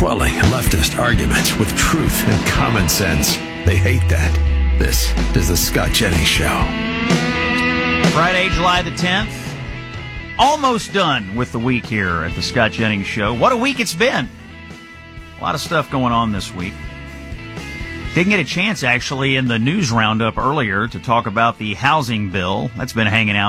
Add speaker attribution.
Speaker 1: quelling leftist arguments with truth and common sense. They hate that. This is the Scott Jennings Show.
Speaker 2: Friday, July the 10th. Almost done with the week here at the Scott Jennings Show. What a week it's been. A lot of stuff going on this week. Didn't get a chance, actually, in the news roundup earlier to talk about the housing bill. That's been hanging out